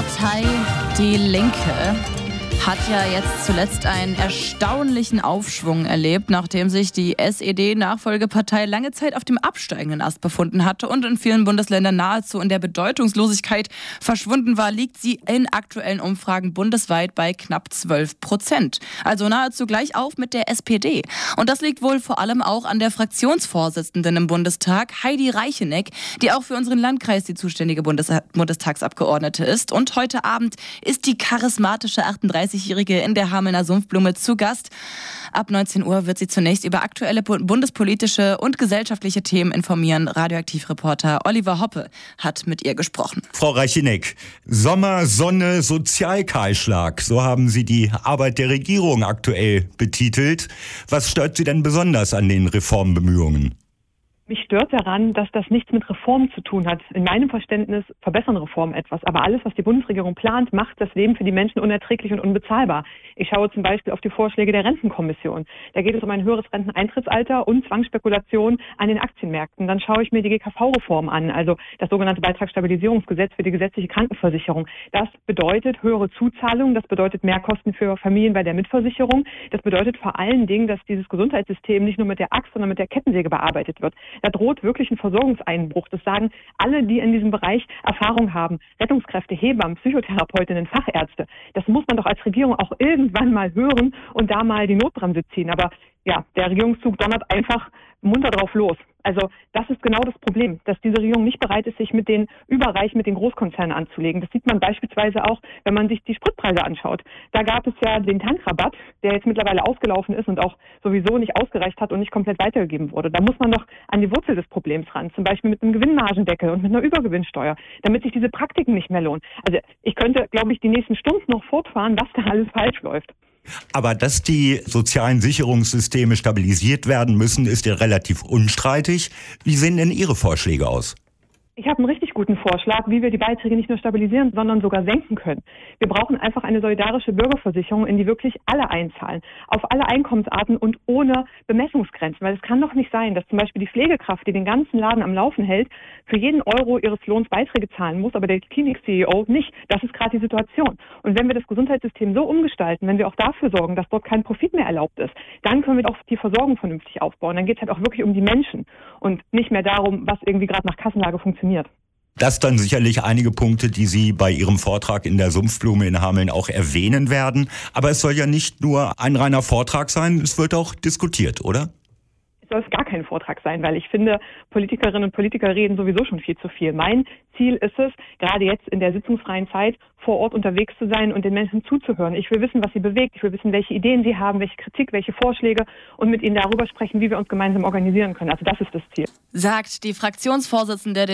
Partei Die Linke hat ja jetzt zuletzt einen erstaunlichen Aufschwung erlebt, nachdem sich die SED-Nachfolgepartei lange Zeit auf dem absteigenden Ast befunden hatte und in vielen Bundesländern nahezu in der Bedeutungslosigkeit verschwunden war, liegt sie in aktuellen Umfragen bundesweit bei knapp 12%. Also nahezu gleich auf mit der SPD. Und das liegt wohl vor allem auch an der Fraktionsvorsitzenden im Bundestag, Heidi Reicheneck, die auch für unseren Landkreis die zuständige Bundestagsabgeordnete ist. Und heute Abend ist die charismatische 38-Jährige in der Hamelner Sumpfblume zu Gast. Ab 19 Uhr wird sie zunächst über aktuelle bundespolitische und gesellschaftliche Themen informieren. Radioaktivreporter Oliver Hoppe hat mit ihr gesprochen. Frau Reicheneck, Sommer, Sonne, Sozialkahlschlag, so haben Sie die Arbeit der Regierung aktuell betitelt. Was stört Sie denn besonders an den Reformbemühungen? Mich stört daran, dass das nichts mit Reformen zu tun hat. In meinem Verständnis verbessern Reformen etwas. Aber alles, was die Bundesregierung plant, macht das Leben für die Menschen unerträglich und unbezahlbar. Ich schaue zum Beispiel auf die Vorschläge der Rentenkommission. Da geht es um ein höheres Renteneintrittsalter und Zwangsspekulation an den Aktienmärkten. Dann schaue ich mir die GKV-Reform an, also das sogenannte Beitragsstabilisierungsgesetz für die gesetzliche Krankenversicherung. Das bedeutet höhere Zuzahlungen, das bedeutet mehr Kosten für Familien bei der Mitversicherung. Das bedeutet vor allen Dingen, dass dieses Gesundheitssystem nicht nur mit der Axt, sondern mit der Kettensäge bearbeitet wird. Da droht wirklich ein Versorgungseinbruch. Das sagen alle, die in diesem Bereich Erfahrung haben. Rettungskräfte, Hebammen, Psychotherapeutinnen, Fachärzte. Das muss man doch als Regierung auch irgendwann mal hören und da mal die Notbremse ziehen. Aber ja, der Regierungszug donnert einfach munter drauf los. Also das ist genau das Problem, dass diese Regierung nicht bereit ist, sich mit den Überreichen, mit den Großkonzernen anzulegen. Das sieht man beispielsweise auch, wenn man sich die Spritpreise anschaut. Da gab es ja den Tankrabatt, der jetzt mittlerweile ausgelaufen ist und auch sowieso nicht ausgereicht hat und nicht komplett weitergegeben wurde. Da muss man doch an die Wurzel des Problems ran, zum Beispiel mit einem Gewinnmargendeckel und mit einer Übergewinnsteuer, damit sich diese Praktiken nicht mehr lohnen. Also ich könnte, glaube ich, die nächsten Stunden noch fortfahren, was da alles falsch läuft. Aber dass die sozialen Sicherungssysteme stabilisiert werden müssen, ist ja relativ unstreitig. Wie sehen denn Ihre Vorschläge aus? Ich habe einen richtig guten Vorschlag, wie wir die Beiträge nicht nur stabilisieren, sondern sogar senken können. Wir brauchen einfach eine solidarische Bürgerversicherung, in die wirklich alle einzahlen, auf alle Einkommensarten und ohne Bemessungsgrenzen. Weil es kann doch nicht sein, dass zum Beispiel die Pflegekraft, die den ganzen Laden am Laufen hält, für jeden Euro ihres Lohns Beiträge zahlen muss, aber der Klinik-CEO nicht. Das ist gerade die Situation. Und wenn wir das Gesundheitssystem so umgestalten, wenn wir auch dafür sorgen, dass dort kein Profit mehr erlaubt ist, dann können wir auch die Versorgung vernünftig aufbauen. Dann geht es halt auch wirklich um die Menschen und nicht mehr darum, was irgendwie gerade nach Kassenlage funktioniert. Das dann sicherlich einige Punkte, die Sie bei Ihrem Vortrag in der Sumpfblume in Hameln auch erwähnen werden. Aber es soll ja nicht nur ein reiner Vortrag sein, es wird auch diskutiert, oder? Es soll gar kein Vortrag sein, weil ich finde, Politikerinnen und Politiker reden sowieso schon viel zu viel. Mein Ziel ist es, gerade jetzt in der sitzungsfreien Zeit vor Ort unterwegs zu sein und den Menschen zuzuhören. Ich will wissen, was sie bewegt. Ich will wissen, welche Ideen sie haben, welche Kritik, welche Vorschläge und mit ihnen darüber sprechen, wie wir uns gemeinsam organisieren können. Also das ist das Ziel. Sagt die Fraktionsvorsitzende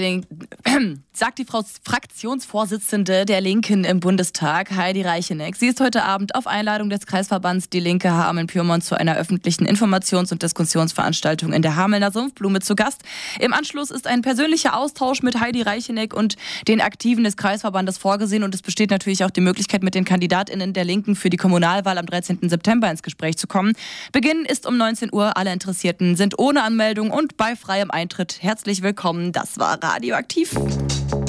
der Linken im Bundestag, Heidi Reicheneck. Sie ist heute Abend auf Einladung des Kreisverbands Die Linke Hameln-Pyrmont zu einer öffentlichen Informations- und Diskussionsveranstaltung in der Hamelner Sumpfblume zu Gast. Im Anschluss ist ein persönlicher Austausch mit Heidi Reicheneck und den Aktiven des Kreisverbandes vorgesehen und es besteht natürlich auch die Möglichkeit, mit den KandidatInnen der Linken für die Kommunalwahl am 13. September ins Gespräch zu kommen. Beginn ist um 19 Uhr. Alle Interessierten sind ohne Anmeldung und bei freiem Eintritt herzlich willkommen. Das war Radioaktiv.